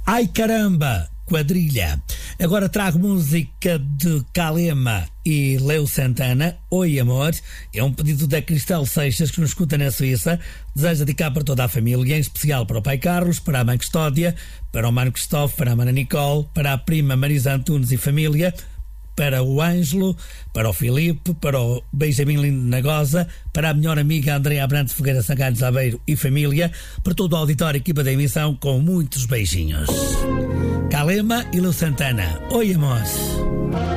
Ai caramba, quadrilha. Agora trago música de Calema e Leo Santana. Oi amor, é um pedido da Cristel Seixas, que nos escuta na Suíça. Deseja dedicar para toda a família, em especial para o pai Carlos, para a mãe Custódia, para o mano Cristóvão, para a mana Nicole, para a prima Marisa Antunes e família, para o Ângelo, para o Filipe, para o Benjamin Lindo Nagosa, para a melhor amiga Andréa Abrantes Fogueira Sangalhos Aveiro e família, para todo o auditório e equipa da emissão, com muitos beijinhos. Calema e Leo Santana. Oi amor.